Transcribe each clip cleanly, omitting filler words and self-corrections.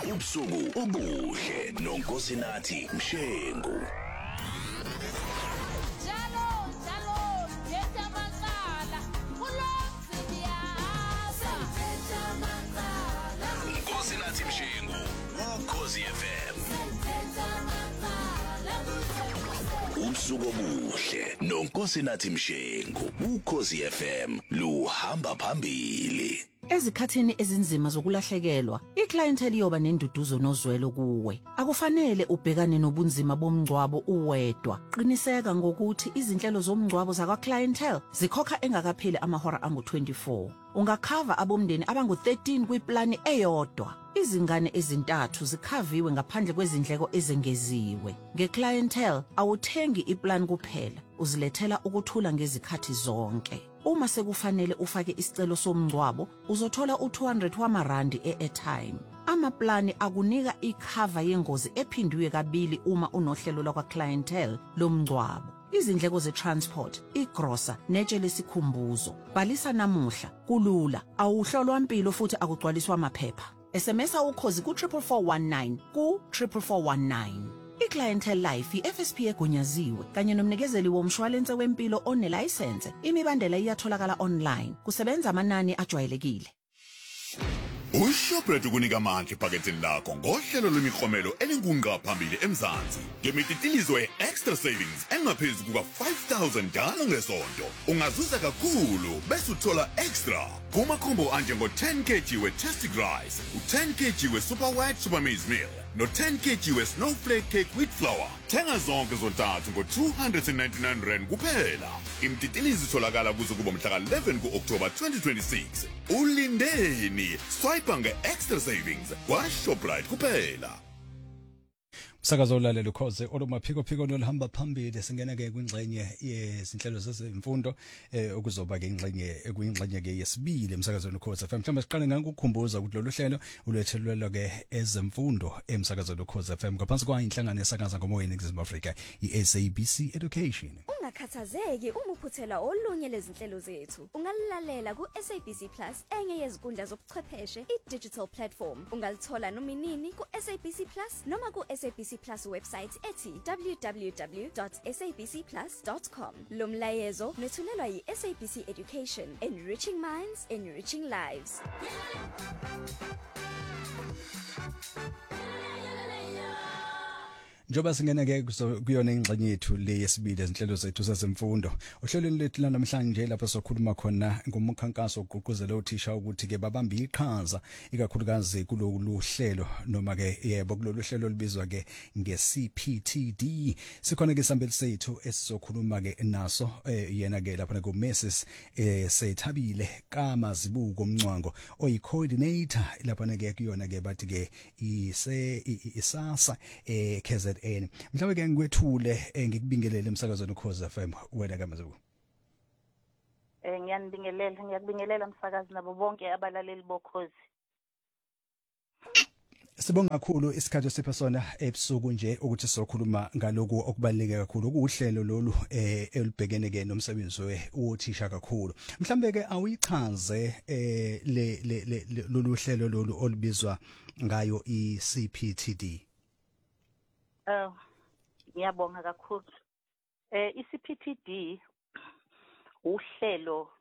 Ubusuku obuhle noNkosinathi Mshengu. Nkosinathi Mshengu, Ukhozi FM. Ubusuku obuhle noNkosinathi Mshengu, Ukhozi FM luhamba phambili. Ezikhathini ezinzima zokulahlekelwa, iclientele iyoba nenduduzo nozwelo kuwe. Akufanele ubhekane nobunzima bomngcwabo uwedwa. Qiniseka ngokuthi izinhlelo zomngcwabo zakwa-clientele zikhokha engakapheli amahora angu-24. Ungakhava abomndeni abangu-13 kwiplani eyodwa. Izingane ezintathu zikhaviwe ngaphandle kwezindleko ezengeziwe. Nge-clientele awuthengi iplan kuphela, uzilethela ukuthula ngezikhathi zonke. Uma sekufanele ufake isicelo somngcwabo, uzothola u200 wamarandi e-airtime. Amaplani akunika ikhava yengozi ephindwe kabili uma unohlelo lakwa-clientele lomngcwabo. Izindleko ze-transport, igrosa, netshe lesikhumbuzo. Bhalisa namuhla, kulula, awuhlolwa impilo futhi akugcwaliswa amaphepha. SMSa ukhozi ku-44419 ku-44419. I-Clientele Life i-FSP egunyaziwe kanye nomnikezeli womshwalense wempilo onelayisense. Imibandela iyatholakala online. Kusebenza amanani ajwayelekile. UShoprite ukunika amandla ephaketheni lakho ngohlelo lwemiklomelo elinkunqa phambili eMzansi. Ngemititilizo extra savings engaphezu kuka-5,000 njalo ngesonto. Ungazuza kakhulu bese uthola extra kumakhombo anjengo-10 kg we-Tastic Rice, u-10 kg we-Super White Super Maize Meal, no-10 kg we-Snowflake Cake Wheat Flour. Thenga zonke zontathu ngo-299 kuphela. Imtitilizo itholakala kuze kuba mhla ka-11 ku-October 2026. Ulindeni, swipe nge-extra savings kwaShoprite kuphela. Sakazo ulalela ukhoze olumaphiko nolihamba phambili. Singena-ke kwingxenye yezinhlelo zezemfundo okuzoba-ke ingxenye-ke yesibili emsakazweni ukhoze FM. Mhlawumbe siqale ngakukhumbuza ukuthi lolu hlelo ulethelelwa-ke ezemfundo emsakazweni ukhoze FM ngaphansi kwayinhlangano esakaza ngomoya eNingizimu Afrika, i-SABC Education. Ungakhathazeki uma uphuthela olunye lezinhlelo zethu. Ungalilalela ku-SABC Plus, enye yezinkundla zobuchwepheshe, i-digital platform. Ungalithola noma inini ku-SABC Plus noma ku-SABC Plus website ethi www.sabcplus.com. Lo mlayezo nethulelwa yi-SABC Education, enriching minds, enriching lives. Njoba singena-ke kuyona ingxenye yethu le yesibili ezinhlelo zethu zezemfundo. Ohlelweni lethu lanamhlanje lapho sokhuluma khona ngomkhankaso ogqugquzela othisha ukuthi-ke babambe iqhaza ikakhulukazi kulolu hlelo noma-ke yebo kulolu hlelo olubizwa-ke nge-CPTD. Sikhona-ke isambeli sethu esizokhuluma-ke naso yena-ke lapha ku-Mrs. Sethabile Kamazibuko Mncwango oyi-coordinator lapha-ke kuyona-ke bathi-ke isasa KZN. Mhlawumbe-ke ngikwethule ngikubingelele emsakazweni ukhozi FM wena Kamazibuko. Ngiyakubingelela msakazi nabo bonke abalaleli bokhozi. Sibonga kakhulu isikhathi esipha sona ebusuku nje ukuthi sizokhuluma ngaloku okubaluleke kakhulu kuhlelo lolu elibhekene-ke nomsebenzi wothisha kakhulu. Mhlawumbe-ke awuyichaze lolu hlelo lolu olubizwa ngayo i-CPTD. Ngiyabonga kakhulu. I-CPTD uhlelo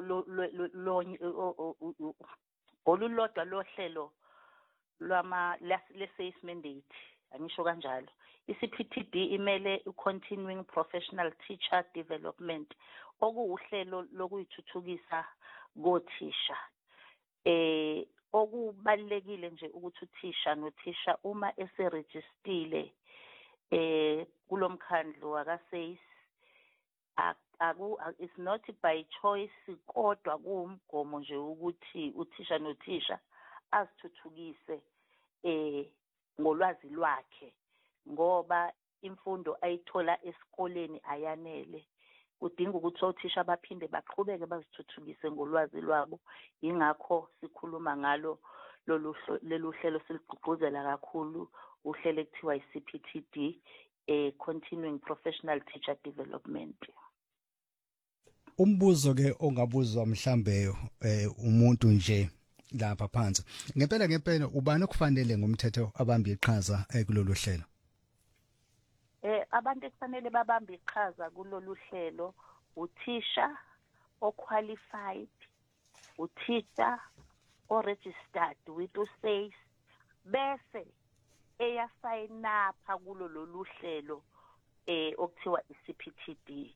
olulodwa lohlelo le-safe mandate, angisho kanjalo. I-CPTD imele continuing professional teacher development, okuwuhlelo lokuyithuthukisa kothisha. Okubalekile nje ukuthi uthisha nothisha uma eserejistile kulomkhandlu wakaSACE, it's not by choice, kodwa kuwumgomo nje ukuthi uthisha nothisha azithuthukise ngolwazi lwakhe, ngoba imfundo ayithola esikoleni ayanele. Kudinga ukuthi othisha baphinde baqhubeke bazithuthukise ngolwazi lwabo. Ingakho sikhuluma ngalo lolu hlelo siligqugquzela kakhulu, uhlelo ekuthiwa i-CPTD, continuing professional teacher development. Umbuzo ke ongabuzwa mhlambe umuntu nje lapha phansi. Ngempela ubani okufanele ngomthetho abambe iqhaza kulolu hlelo? Abantu ekufanele babambe iqhaza kulolu hlelo uthisha o-qualified, uthisha o-registered with uSACE, bese eyasayinapha kulolu hlelo okuthiwa i-CPTD.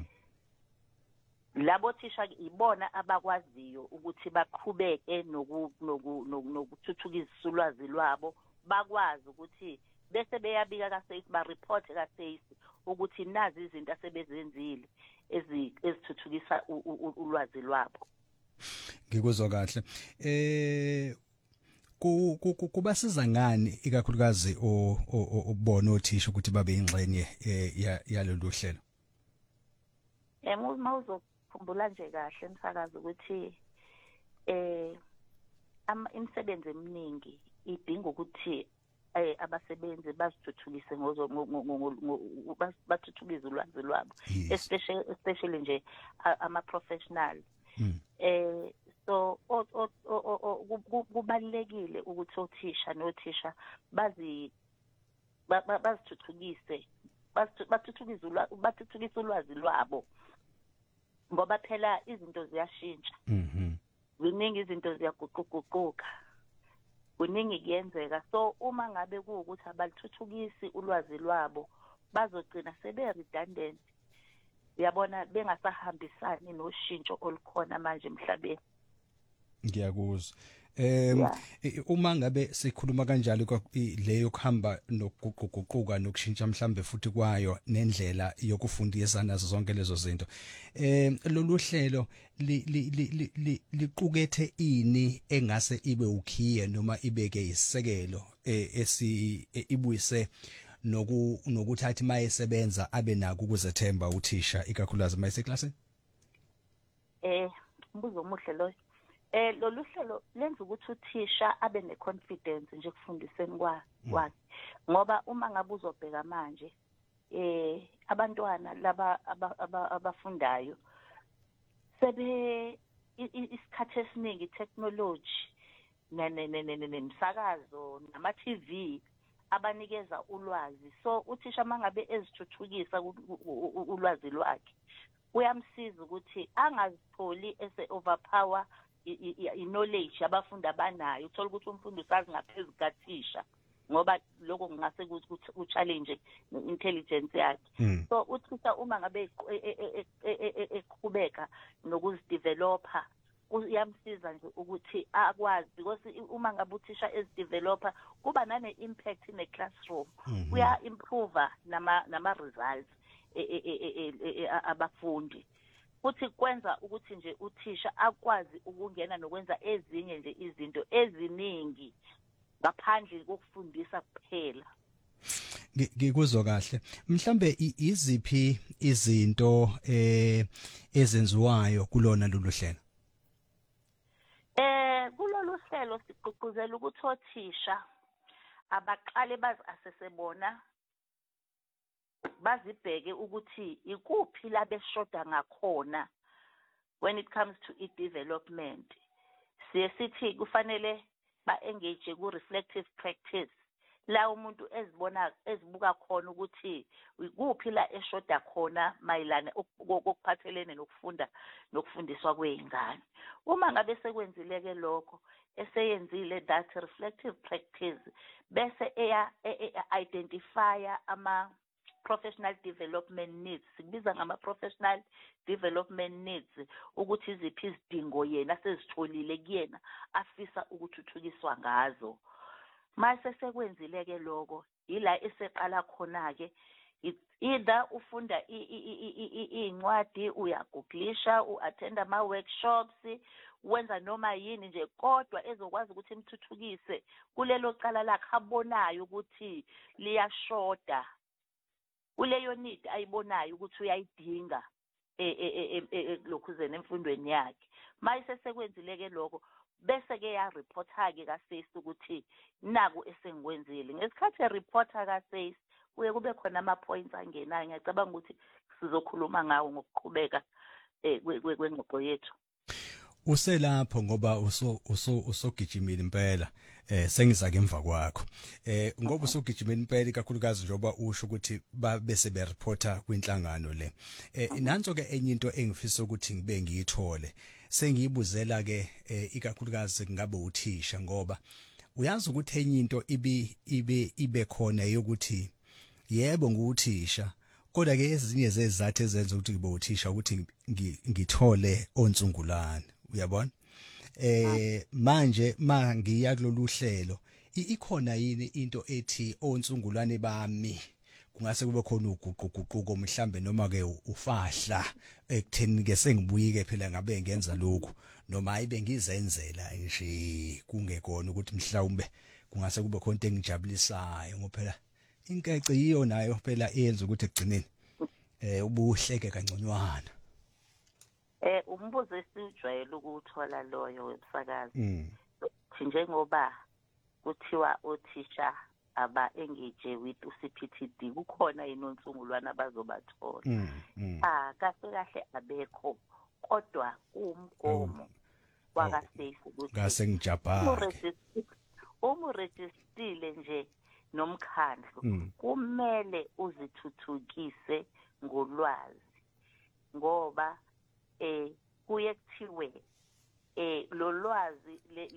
Labo thisha ibona abakwaziyo ukuthi baqhubeke nokuthuthukisa ulwazi lwabo, bakwazi ukuthi bese beyabika kaSACE, ba report kaSACE ukuthi nazi izinto asebezenzile ezithuthukisa ulwazi lwabo. Ngikuzwa kahle. Kubasiza ngani ikakhulukazi ubona othisha ukuthi babe ingxenye yalolu hlelo? Mawuzokhumbula nje kahle msakazi ukuthi imisebenzi eminingi idinga ukuthi abasebenzi bazithuthukise bathuthukise ulwazi lwabo, especially nje ama-professionals. So kubalulekile ukuthi othisha nothisha bazithuthukise, bathuthukise ulwazi lwabo, ngoba phela izinto ziyashintsha. Kuningi izinto ziyaguquguquka, kuningi kuyenzeka. So uma ngabe kuwukuthi abalithuthukisi ulwazi lwabo bazogcina sebe-redundant, uyabona, bengasahambisani noshintsho olukhona manje emhlabeni. Ngiyakuzwa. Uma ngabe sikhuluma kanjalo leyo kuhamba nokuguquguquka nokushintsha mhlambe futhi kwayo nendlela yokufundisa nazo zonke lezo zinto, lolu hlelo liqukethe ini engase ibe ukhiye noma ibeke isisekelo ibuyise nokuthatha mayesebenza abe nako ukuzethemba uthisha ikakhulukazi mayeseklasini? Mbuzo omuhle loyo. Lolu hlelo lenza ukuthi uthisha abe ne-confidence nje ekufundiseni kwakhe, ngoba uma ngabe uzobheka manje abantwana laba abafundayo isikhathi esiningi technology nemsakazo nama-TV abanikeza ulwazi. So uthisha mangabe ezithuthukisa ulwazi lwakhe uyamsiza ukuthi angazitholi ese-overpower i-knowledge abafundi abanayo. Uthola ukuthi umfundi usazi ngaphezulu kathisha, ngoba lokho kungase ku-challenge intelligence yakhe. So uthisha uma ngabe eqhubeka nokuzidevelopa uyamsiza nje ukuthi akwazi, because uma ngabe uthisha ezidevelopa kuba nane-impact in a classroom, uya-improve nama-results abafundi, futhi kwenza ukuthi nje uthisha akwazi ukungena nokwenza ezinye nje izinto eziningi ngaphandle kokufundisa kuphela. Ngikuzwa kahle. Mhlambe iziphi izinto ezenziwayo kulona lolu hlelo? Kulolu hlelo sigqugquzela ukuthi othisha abaqale bazi-asese bona, bazibheke ukuthi ikuphi la beshoda ngakhona when it comes to i-development. Sithi kufanele ba-engage ku-reflective practice, la umuntu ezibuka khona ukuthi ikuphi la eshoda khona mayelana okuphathelene nokufundiswa kwey'ngane. Uma ngabe sekwenzile-ke lokho, eseyenzile that reflective practice, bese identifya professional development needs, sikubiza ngama-professional development needs, ukuthi iziphi izidingo yena sezitholile kuyena afisa ukuthuthukiswa ngazo. Mase sekwenzile-ke lokho, ila eseqala khona-ke, either ufunda iy'ncwadi, uyagooglisha, u-attenda ama-workshops, wenza noma yini nje, kodwa ezokwazi ukuthi imthuthukise kulelo cala lakhe abonayo ukuthi liyashoda, kuleyo need ayibonayo ukuthi uyayidinga lokhuzeni emfundweni yakhe. Mayise sekwenzile-ke lokho, bese-ke ya-reporta-ke kaSACE ukuthi naku esengikwenzile. Ngesikhathi ya-reporta kaSACE kuye kube khona ama-points angenayo. Ngiyacabanga ukuthi sizokhuluma ngawo ngokuqhubeka kwengxoxo yethu. uselapho ngoba usogijimile impela sengiza ke emva kwakho ngoba usogijimile impela ikakhulukazi njoba usho ukuthi bese be reporter kwinhlangano le nanso ke enye into engifisa ukuthi ngibe ngiyithole sengiyibuzela ke ikakhulukazi kungabe uthisha ngoba uyazi ukuthi enye into ibe khona yokuthi yebo nguthisha kodwa ke ezinye zezizathu ezenza ukuthi ngibe uthisha ukuthi ngithole onsungulane uyabona manje mangiya kulolu hlelo ikhona yini into ethi onsungulane bami kungase kube khona uguquguquko mhlambe noma ke ufahla ekutheni ke sengibuyike phela ngabe ngenza lokho noma ayibe ngizenzela nje kungekona ukuthi mhlawumbe kungase kube khona into engijabulisayo ngophela inkece yiyo nayo phela eyenza ukuthi ekugcineni ubuhleke kanconywana umbuzo esijwayele ukuthola loyo websakazi njengoba kuthiwa othisha aba engage with uCPTD kukhona inonsungulwana abazobathola kahle abekho kodwa umgomo wakaSafe ukuthi ngase ngijabha umurejistile nje nomkhandlu kumele uzithuthukise ngolwazi ngoba kuye kuthiwe lo lwazi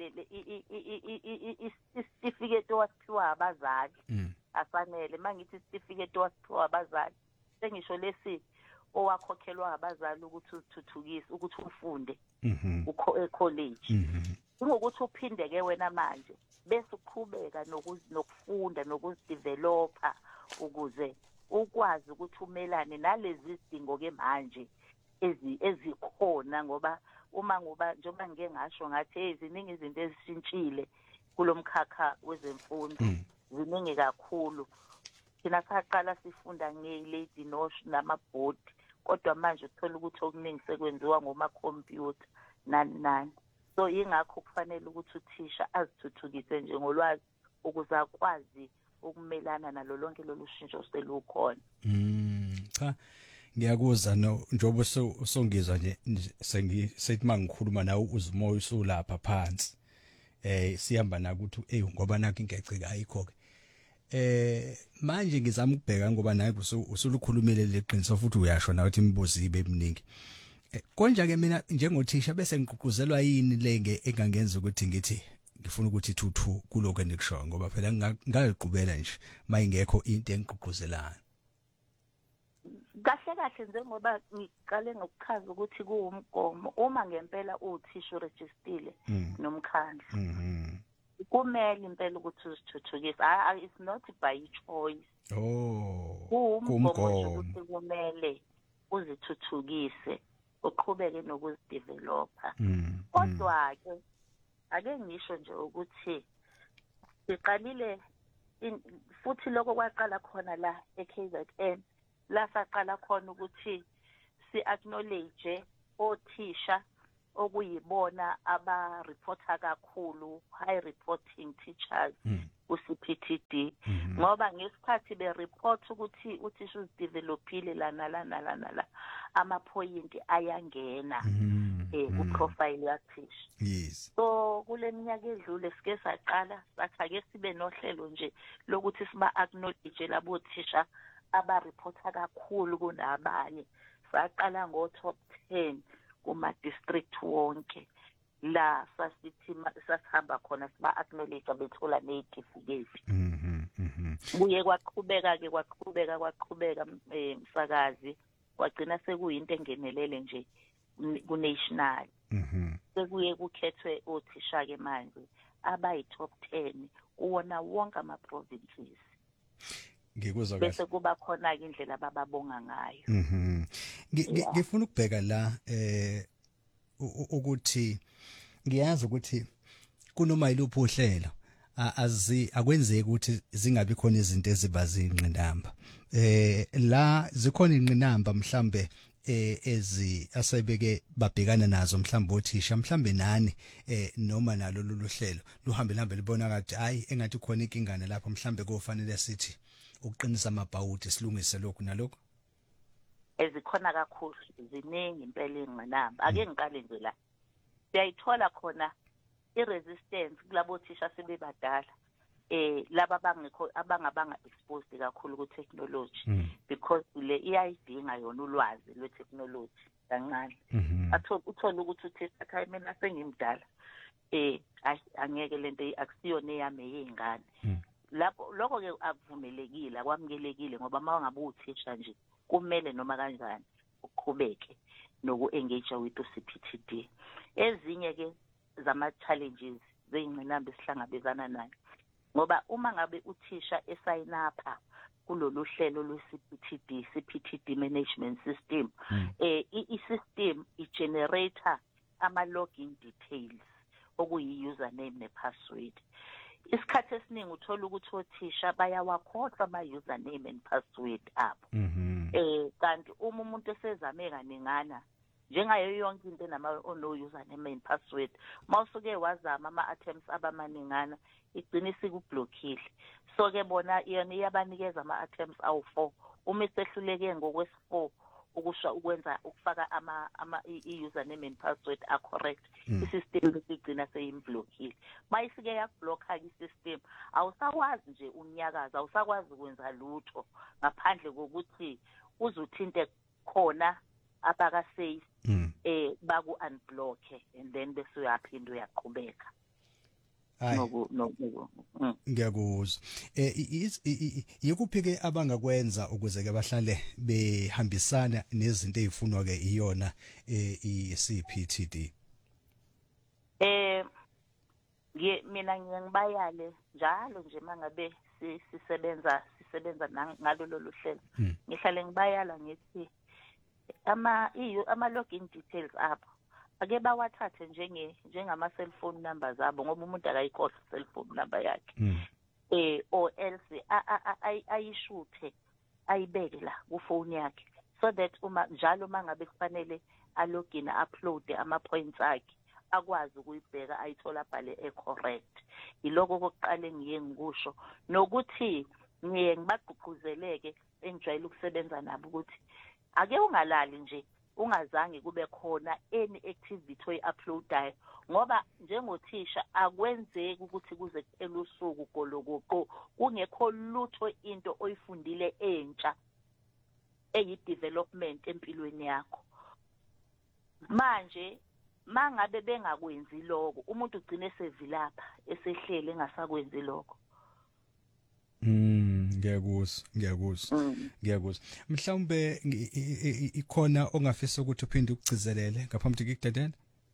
isitifiketi wasiphiwa abazali afanele mangithi isitifiketi wasiphiwa abazali sengisho lesi owakhokhelwa abazali ukuthi uthuthukise ukuthi ufunde college ngokuthi uphinde ke wena manje bese uqhubeka nokufunda nokuzidevelopa ukuze ukwazi ukuthi umelane nalezi zidingo ke manje ezikhona ngoba uma njengoba ngike ngasho ngathi eziningi izinto ezishintshile kulomkhakha wezemfundo ziningi kakhulu thina saqala sifunda nge-lady nosh nama-board kodwa manje uthola ukuthi okuningi sekwenziwa ngoma-computer nani so yingakho kufanele ukuthi uthisha azithuthukise njengolwazi ukuze akwazi ukumelana nalo lonke lolu shintsho selukhona cha ngiyakuzwa njengoba usongizwa nje sethi mangikhuluma nawe uzimoya usulapha phansi sihamba nakuthi ngoba nakho ingeceka ayikho ke manje ngizama ukubheka ngoba naye usulukhulumile leqiniso futhi uyasho nawe ukuthi imibuzo ibe eminingi konja ke mina njengothisha bese ngiququzelwa yini lenge engangenza ukuthi ngithi ngifuna ukuthi thuthu kuloko endikusho ngoba phela ngaliqhubela nje mayingekho into engiququzelayo kahle njengoba ngiqale ngokuchaza ukuthi kuwumgomo uma ngempela uthisha urejistile nomkhandlu kumele impela ukuthi uzithuthukise it's not by choice kuwumgomo ukuthi kumele uzithuthukise uqhubeke nokuzidevelopa kodwa ke ake ngisho nje ukuthi siqalile futhi lokho kwaqala khona la eKZN la saqala khona ukuthi si-acknowledge othisha okuyibona aba-reporter kakhulu high reporting teachers ku-CPTD ngoba ngesikhathi be-report ukuthi uthisha uzidevelopile lana amaphoyinti ayangena ku-profile yakuthisha yes so kule minyaka edlule sike saqala sathi ake sibe nohlelo nje lokuthi siba-acknowledge labothisha aba-reporter kakhulu kunabanye saqala ngo-top 10 kuma-district wonke la sasihamba khona siba-acknowledge bethola ney'tifiketi kuye kwaqhubeka msakazi kwagcina sekuyinto engenelele nje ku-national sekuye kukhethwe othisha-ke manje abayi-top 10 kuwona wonke ama-provinces ngikuzwa bese kuba khona ke indlela abababonga ngayo ngifuna ukubheka la ukuthi ngiyazi ukuthi kunoma yiluphi uhlelo akwenzeki ukuthi zingabi khona izinto ezibazinqinamba la zikhona inqinamba mhlambe asebeke babhekana nazo mhlambe othisha mhlambe nani noma nalo lolu hlelo luhambe libona ngathi hayi engathi khona inkingana lapho mhlambe kofanele sithi ukuqinisa amabhawudi silungise lokhu nalokho ezikhona kakhulu ziningi impela ingqinamba ake ngiqale nje la siyayithola khona i-resistance kulabo thisha sebebadala laba abangabanga exposed kakhulu ku technology because le iyayidinga yona ulwazi lwe technology kancane uthola ukuthi uthisha cha mina sengimdala angeke lento akusiyona eyami yezingane lapho lokho ke akuvumelekile akwamukelekile ngoba mangabe uthisha nje kumele noma kanjani uqhubeke noku-engage with uCPTD. Ezinye ke zama-challenges zeyingqinamba esihlangabezana nayo ngoba uma ngabe uthisha esayinapha kulolu hlelo lwe-CPTD management system i-system i-generator ama-login details okuyi-username ne-password. Isikhathi esiningi uthola ukuthi othisha bayawakhohlwa ama-username and password abo kanti uma umuntu esezame kaningana njengayo yonke into ono-username and password mawusuke wazama ama-attempts abamaningana igcina isikublockile. So ke bona yona iyabanikeza ama-attempts awu-4 uma isehluleke ngokwesi-4 ukwenza ukufaka i-username and password correct i-system isigcina seyimblockile. Mayisike yakublock-a i-system awusakwazi nje unyakaza awusakwazi ukwenza lutho ngaphandle kokuthi uzuthinte khona abaka-safe baku-unblock and then bese uyaphinda uyaqhubeka. Ngiyakuzwa. Yikuphi-ke abangakwenza ukuze ke bahlale behambisana nezinto ezifunwa ke iyona i-CPTD? Mina ngibayale njalo nje mangabe sisebenza ngalo lolu hlelo ngihlale ngibayala ngithi ama login details apho ake bawathathe njengama cellphone numbers abo ngoba umuntu akayikhohlwa cellphone number yakhe or else ayishuthe ayibeke la ku phone yakhe so that njalo mangabe kufanele alogin upload ama points akhe akwazi ukuyibheka ayithola bhale correct. Iloko kokuqala ngiye ngikusho nokuthi ngiye ngibagqugquzeleke engijwayele ukusebenza nabo ukuthi ake ungalali nje ungazange kube khona any activity oyi-uploadayo ngoba njengothisha akwenzeki ukuthi kuze kuphela usuku golokoqo kungekho lutho into oyifundile entsha eyi-development empilweni yakho. Manje mangabe bengakwenzi lokho umuntu ugcine esevilapha esehlele engasakwenzi lokho. Ngiyakuzwa. Mhlawumbe ikhona ongafisa ukuthi uphinde ukugcizelele ngaphambi kokudedela?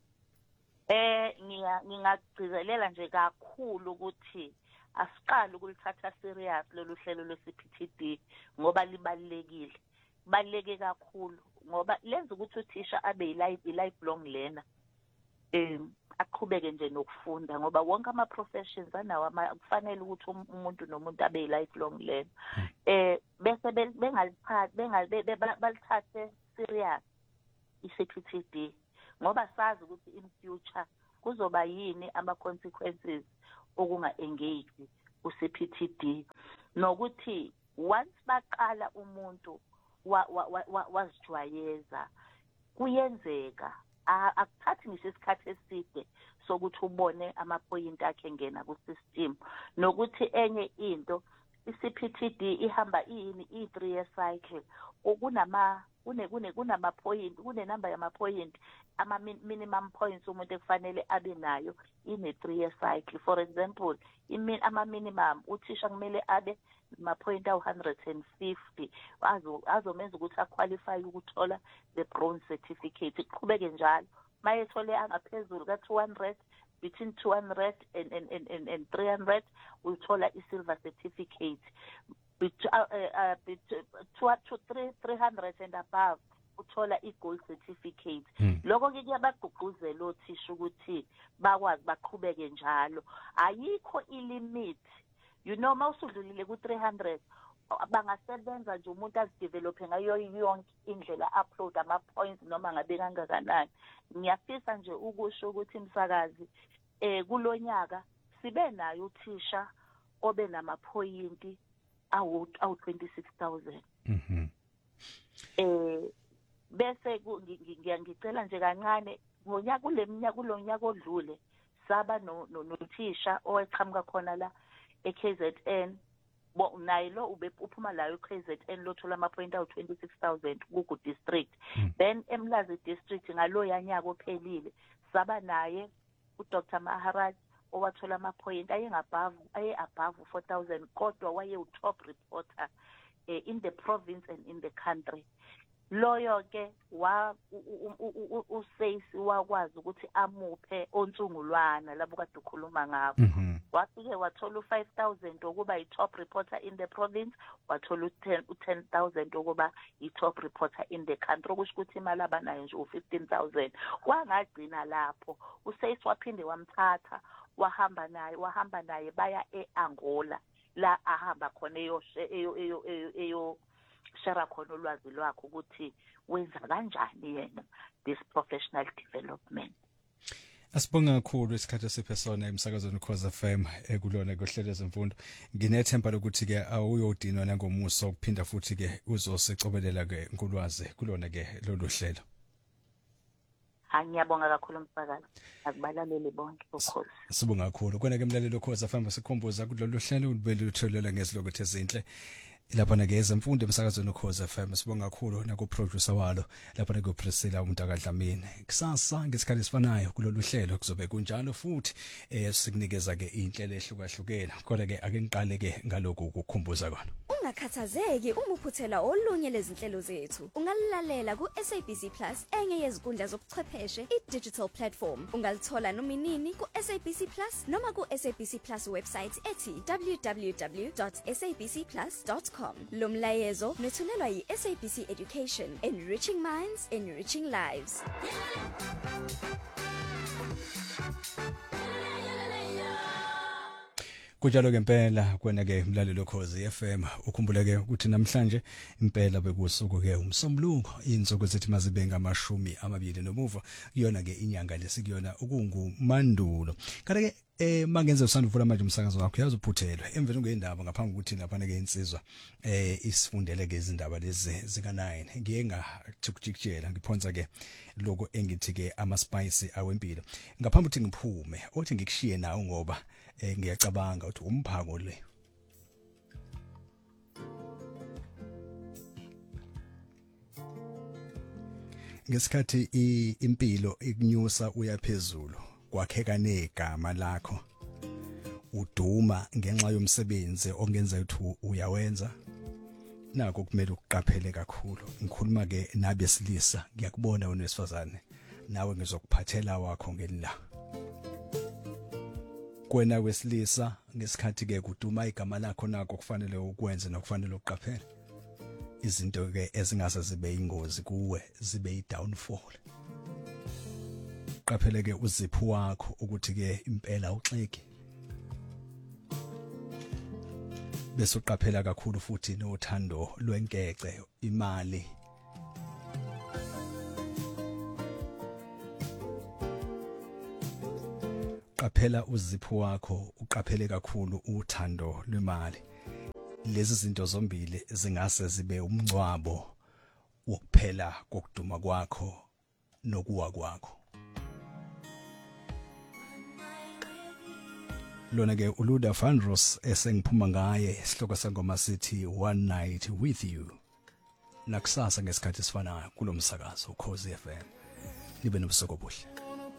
Ngingagcizelela nje kakhulu ukuthi asiqali ukulithatha serious lolu hlelo lwe-CPTD ngoba libalekile. Baleke kakhulu ngoba lenza ukuthi uthisha abe lifelong learner. Aqhubeke nje nokufunda ngoba wonke ama-professions anawo kufanele ukuthi umuntu nomuntu abe lifelong learner. Bese balithathe serious i-CPTD ngoba sazi ukuthi in future kuzoba yini ama-consequences okunga-engage ku-CPTD nokuthi once baqala umuntu wazijwayeza kuyenzeka akuthathi ngisho isikhathi eside sokuthi ubone amaphoyinti akhe ngena ku-system nokuthi enye into i-CPTD ihamba i-3 year cycle kunamaphoyinti kunenamba yamaphoyinti ama-minimum points umuntu ekufanele abe nayo ine-3 year cycle. For example ama-minimum uthisha kumele abe amaphoyinti awu-150 azomenza ukuthi aqualify ukuthola the bronze certificate. Kuqhubeke njalo mayethole angaphezulu ka-200 between 200 and 300 uthola i-silver certificate. 300 and above uthola i-gold certificate. Lokho ke kuyabagqugquzela othisha ukuthi bakwazi baqhubeke njalo. Ayikho ilimit. Mawusudlulile ku-300 bangasebenza nje umuntu azidevelophe ngayo yonke indlela upload ama-points noma ngabe kangakanani. Ngiyafisa nje ukusho ukuthi msakazi kulonyaka sibe nayo uthisha obe namaphoyinti awu-26,000. Bese ngicela nje kancane kulo nyaka odlule saba nothisha owayeqhamuka khona la eKZN naye lo uphuma la eKZN lothola amaphoyinti awu 26,000 kuGu district. Then eMlazi district ngalo yanyaka ophelile saba naye uDr Maharaj owathola amaphoyinti aye above 4,000 kodwa waye top reporter in the province and in the country. Loyo ke uSace wakwazi ukuthi amuphe ontsungulwana labo kade ukhuluma ngabo. Wafike wathola u5,000 ukuba yi-top reporter in the province, wathola u10,000 ukuba yi-top reporter in the country, okusho ukuthi imali abanayo nje u15,000. Kwangagcina lapho uSace waphinde wamthatha wahamba naye baya eAngola la ahamba khona eyo share khona ulwazi lwakho ukuthi wenza kanjani yena this professional development. Asibonga kakhulu isikhathi esiphe sona emsakazweni Ukhozi FM kulona kohlelo zemfundo. Nginethemba lokuthi ke awuyodinwa nangomuso ukuphinda futhi ke uzosicobelela ke ngolwazi kulona ke lolu hlelo. Ngiyabonga kakhulu umsakazi. Akubalaleli bonke Ukhozi. Sibonga kakhulu. Kona ke mlaleli Ukhozi FM sikhumbuza kulolu hlelo ubele utholela ngezilokho ezinhle. Lapha na ke ezemfundo emsakazweni Ukhozi FM sibonga kakhulu naku producer walo lapha na ku Priscilla uMntakadlamini. Kusasa ngesikhathi esifanayo kulolu hlelo kuzobe kunjalo futhi sikunikeza ke inhlelo ehlukahlukene kodwa ke ake ngiqale ke ngalokho ukukhumbuza kona. Ungakhathazeki uma uphuthela olunye lezinhlelo zethu. Ungalilalela ku SABC Plus enye yezinkundla zobuchwepheshe i-digital platform. Ungalithola noma inini ku SABC Plus noma ku SABC Plus website ethi www.sabcplus.com. Lo mlayezo nethulelwa yi-SABC Education, enriching minds, enriching lives. Kunjalo ke impela kwena ke mlalelo Ukhozi FM ukhumbuleke ukuthi namhlanje impela bekusuku ke umsombuluko insuku ezithi mazibe ngamashumi amabili nomuva iyona ke inyanga lesikuyona ukungumandulo kanti ke mangenze usanduvula manje umsakazo wakho yazophuthelwa emveni ngendaba ngaphambi ukuthi lapha ke insizwa isifundele ke izindaba lezi zika9 ngiye ngathukujikjela ngiphonsa ke lokho engithi ke ama spice awempilo ngaphambi ukuthi ngiphume othi ngikushiye nawo ngoba ngiyacabanga ukuthi umphako le ngesikhathi impilo ikunyusa uyaphezulu kwakheka negama lakho uduma ngenxa yomsebenzi ongenza ukuthi uyawenza nako kumele ukuqaphele kakhulu ngikhuluma ke nabesilisa ngiyakubona wena wesifazane nawe ngizokuphathela wakho ngelila kwena wesilisa ngesikhathi ke kuduma igama lakho nako kufanele ukwenze nokufanele uqaphele izinto ke ezingase zibe ingozi kuwe zibe i-downfall qaphele ke uzipho wakho ukuthi ke impela uxeke bese uqaphela kakhulu futhi nothando lwenkece imali qaphela uzipho wakho uqaphele kakhulu uthando lwemali lezi zinto zombili zingase zibe umncwabo wokuphela kokuduma kwakho nokuwa kwakho lona ke uLuda Vandross esengiphuma ngaye isihloko sangoma sithi One Night With You nakusasa ngesikhathi sifanayo kulomsakazo Ukhozi FM nibe nobusuku obuhle.